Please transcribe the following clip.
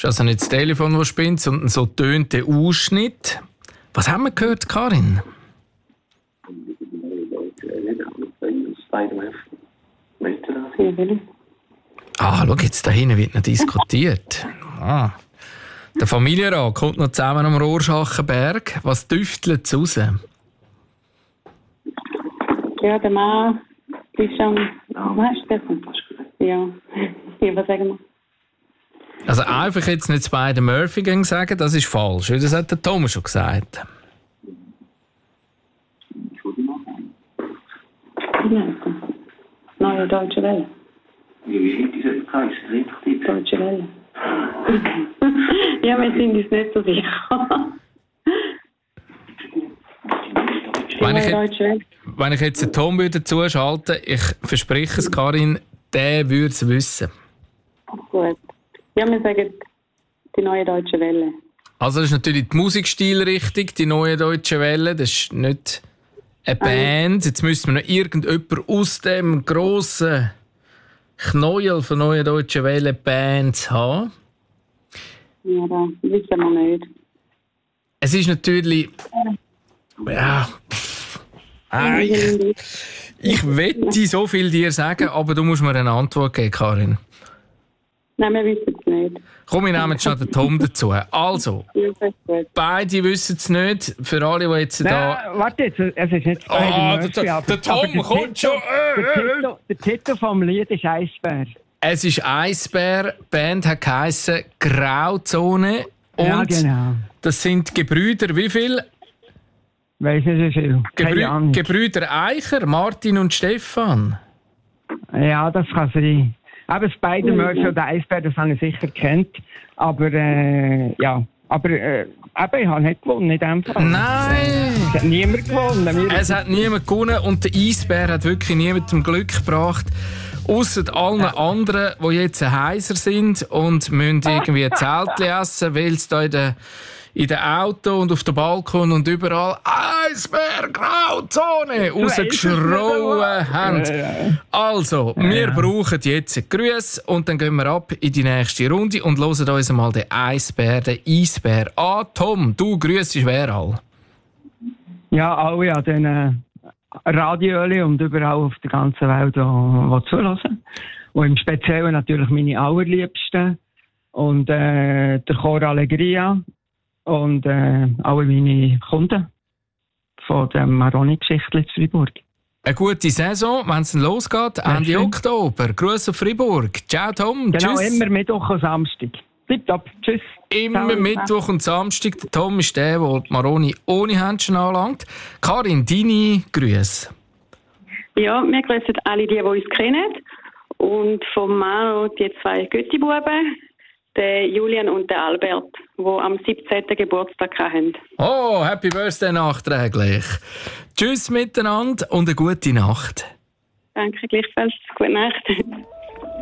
ist also nicht das Telefon, das spinnt, sondern so tönt der Ausschnitt. Was haben wir gehört, Karin? Schau, jetzt da hinten wird noch diskutiert. Der Familienrat kommt noch zusammen am Rorschachenberg. Was düftelt es raus? Ja, der Mann ist am... Weißt du das? Ja, was sagen wir? Also einfach jetzt nicht Spider-Murphy sagen, das ist falsch. Das hat der Thomas schon gesagt. Neue Deutsche Welle. Wie hat diese geheißen? Deutsche Welle. Ja, wir sind uns nicht so sicher. Wenn ich jetzt den Tom würde zuschalten, ich verspreche es, Karin, der würde es wissen. Gut. Ja, wir sagen die Neue Deutsche Welle. Also das ist natürlich die Musikstil richtig, die Neue Deutsche Welle. Das ist nicht eine Band. Jetzt müssten wir noch irgendjemand aus dem grossen Knäuel von Neue Deutsche Welle Bands haben. Ja, das wissen wir nicht. Es ist natürlich... Ja... Ich wette so viel dir sagen, aber du musst mir eine Antwort geben, Karin. Nein, wir wissen es nicht. Komm, wir nehmen jetzt schon den Tom dazu. Also, beide wissen es nicht. Für alle, die jetzt da... Warte jetzt, es ist nicht der Tom kommt schon. Der Titel vom Lied ist Eisbär. Es ist Eisbär. Die Band hat geheissen Grauzone. Und ja, genau. Das sind Gebrüder, wie viel? Weiss nicht, wie viel. Gebrüder Eicher, Martin und Stefan. Ja, das kann sein. Aber Spider-Murphy oder Eisbär, das habe ich sicher kennt. Aber, ja. Aber, ich habe nicht gewonnen in dem Fall. Nein! Es hat niemand gewonnen. Es hat niemand gewonnen und der Eisbär hat wirklich niemandem Glück gebracht. Ausser allen anderen, die jetzt heiser sind und müssen irgendwie Zeltchen essen, weil es da in den Auto und auf dem Balkon und überall Eisbär, Grauzone rausgeschrauen haben. Also, wir brauchen jetzt Grüße und dann gehen wir ab in die nächste Runde und hören uns mal den Eisbär an. Tom, du grüßest wer all? Ja, alle an den Radioli und überall auf der ganzen Welt, die zulassen. Und im Speziellen natürlich meine Allerliebsten und der Chor Allegria. Und alle meine Kunden von der Maroni-Geschichte in Freiburg. Eine gute Saison, wenn es losgeht, Ende Oktober. Grüße auf Freiburg. Ciao, Tom. Genau, tschüss. Immer Mittwoch und Samstag. Tipptopp. Tschüss. Immer ciao. Mittwoch und Samstag. Der Tom ist der die Maroni ohne Händchen anlangt. Karin, deine Grüße. Ja, wir grüßen alle die uns kennen. Und von Maro die zwei Götti-Buben. Der Julian und der Albert, die am 17. Geburtstag haben. Oh, Happy Birthday nachträglich. Tschüss miteinander und eine gute Nacht. Danke, gleichfalls. Gute Nacht.